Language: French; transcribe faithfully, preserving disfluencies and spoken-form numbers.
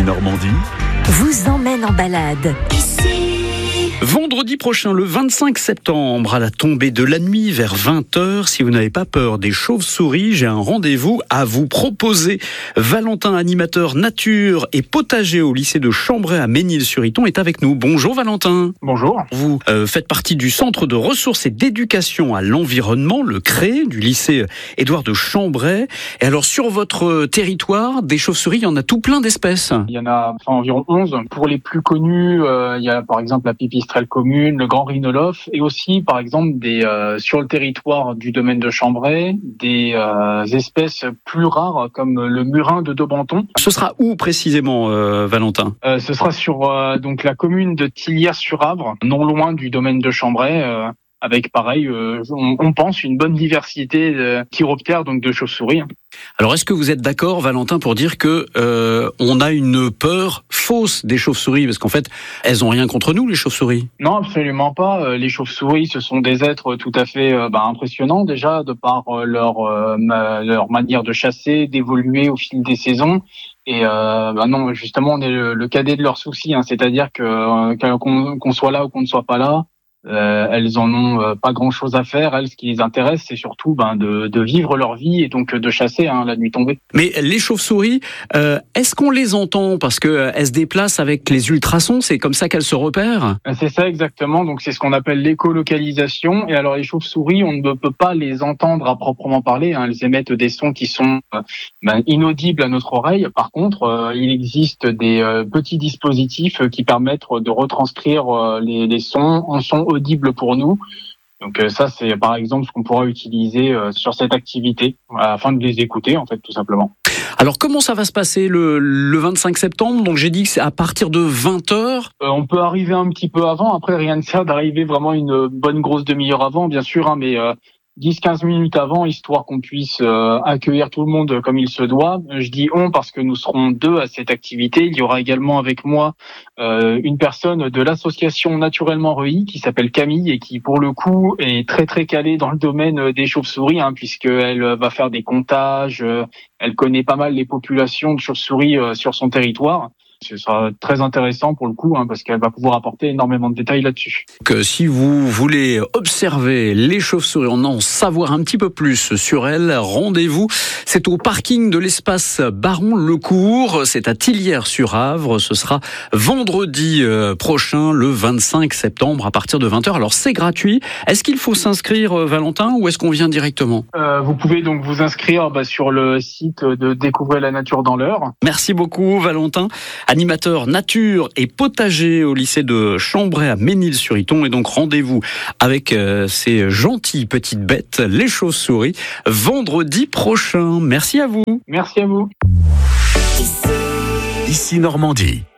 Normandie vous emmène en balade. Vendredi prochain, le vingt-cinq septembre, à la tombée de la nuit, vers vingt heures, si vous n'avez pas peur des chauves-souris, j'ai un rendez-vous à vous proposer. Valentin, animateur nature et potager au lycée de Chambray à Ménil-sur-Iton, est avec nous. Bonjour Valentin. Bonjour. Vous euh, faites partie du Centre de ressources et d'éducation à l'environnement, le C R E, du lycée Édouard de Chambray. Et alors, sur votre territoire, des chauves-souris, il y en a tout plein d'espèces. Il y en a enfin, environ onze. Pour les plus connus, euh, il y a par exemple la pipistrelle commune, le grand rhinolophe, et aussi par exemple des euh, sur le territoire du domaine de Chambray, des euh, espèces plus rares comme le murin de Daubenton. Ce sera où précisément, euh, Valentin ? euh, Ce sera sur euh, donc la commune de Tillières-sur-Avre, non loin du domaine de Chambray. Euh, avec pareil, euh, on, on pense une bonne diversité de chiroptères, donc de chauves-souris. Alors, est-ce que vous êtes d'accord, Valentin, pour dire que euh, on a une peur fausse des chauves-souris, parce qu'en fait, elles ont rien contre nous, les chauves-souris? Non, absolument pas. Les chauves-souris, ce sont des êtres tout à fait euh, bah, impressionnants déjà, de par euh, leur euh, ma, leur manière de chasser, d'évoluer au fil des saisons. Et euh, bah non, justement, on est le, le cadet de leurs soucis, hein, c'est-à-dire que euh, qu'on, qu'on soit là ou qu'on ne soit pas là. Euh, elles en ont euh, pas grand-chose à faire. Elles, ce qui les intéresse, c'est surtout ben, de, de vivre leur vie et donc de chasser hein, la nuit tombée. Mais les chauves-souris, euh, est-ce qu'on les entend parce que euh, elles se déplacent avec les ultrasons? C'est comme ça qu'elles se repèrent? C'est ça exactement. Donc c'est ce qu'on appelle l'écolocalisation. Et alors les chauves-souris, on ne peut pas les entendre à proprement parler. Hein. Elles émettent des sons qui sont euh, ben, inaudibles à notre oreille. Par contre, euh, il existe des euh, petits dispositifs qui permettent de retranscrire euh, les, les sons en sons audible pour nous. Donc euh, ça, c'est par exemple ce qu'on pourra utiliser euh, sur cette activité afin de les écouter, en fait, tout simplement. Alors, comment ça va se passer le, le vingt-cinq septembre? Donc, j'ai dit que c'est à partir de vingt heures. Euh, on peut arriver un petit peu avant. Après, rien ne sert d'arriver vraiment une bonne grosse demi-heure avant, bien sûr, hein, mais euh, dix à quinze minutes avant, histoire qu'on puisse euh, accueillir tout le monde comme il se doit. Je dis on parce que nous serons deux à cette activité. Il y aura également avec moi euh, une personne de l'association Naturellement Reuilly qui s'appelle Camille et qui, pour le coup, est très très calée dans le domaine des chauves-souris, hein, puisqu'elle va faire des comptages, euh, elle connaît pas mal les populations de chauves-souris euh, sur son territoire. Ce sera très intéressant pour le coup, hein, parce qu'elle va pouvoir apporter énormément de détails là-dessus. Que si vous voulez observer les chauves-souris, on en savoir un petit peu plus sur elles, rendez-vous. C'est au parking de l'espace Baron Lecourt. C'est à Tillières-sur-Avre. Ce sera vendredi prochain, le vingt-cinq septembre, à partir de vingt heures. Alors, c'est gratuit. Est-ce qu'il faut s'inscrire, Valentin, ou est-ce qu'on vient directement ? euh, Vous pouvez donc vous inscrire bah, sur le site de Découvrez la nature dans l'heure. Merci beaucoup, Valentin. Animateur nature et potager au lycée de Chambray à Ménil-sur-Iton. Et donc rendez-vous avec euh, ces gentilles petites bêtes, les chauves-souris, vendredi prochain. Merci à vous. Merci à vous. Ici Normandie.